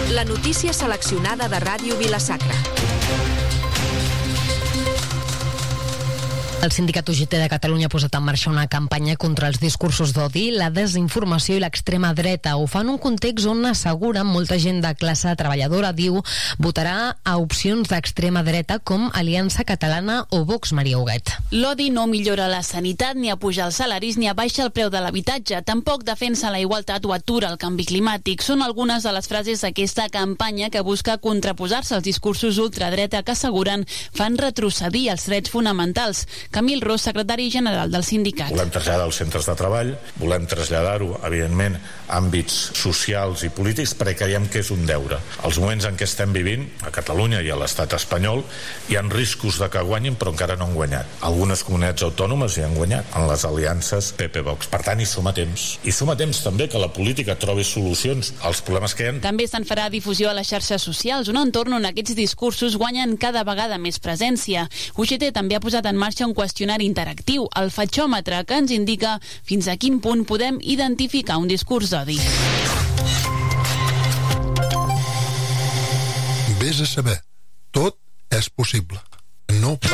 La notícia seleccionada de Ràdio Vila-sacra. El sindicat UGT de Catalunya ha posat en marxa una campanya contra els discursos d'odi, la desinformació i l'extrema dreta. Ho fa en un context on asseguren molta gent de classe treballadora, diu, votarà a opcions d'extrema dreta com Aliança Catalana o Vox, Maria Huguet. L'odi no millora la sanitat, ni apuja els salaris, ni abaixa el preu de l'habitatge. Tampoc defensa la igualtat o atura el canvi climàtic. Són algunes de les frases d'aquesta campanya que busca contraposar-se als discursos ultradreta que asseguren fan retrocedir els drets fonamentals. Camil Ros, secretari general del sindicat. Volem traslladar als centres de treball, volem traslladar-ho, evidentment, a àmbits socials i polítics, perquè creiem que és un deure. Els moments en què estem vivint, a Catalunya i a l'estat espanyol, hi ha riscos de que guanyin, però encara no han guanyat. Algunes comunitats autònomes hi han guanyat, en les aliances PP-Vox. Per tant, hi som a temps. I som a temps també que la política trobi solucions als problemes que hi ha. També se'n farà difusió a les xarxes socials, un entorn on aquests discursos guanyen cada vegada més presència. UGT també ha posat en marxa un qüestionari interactiu, el fatxòmetre, que ens indica fins a quin punt podem identificar un discurs d'odi. Vés a saber, tot és possible. No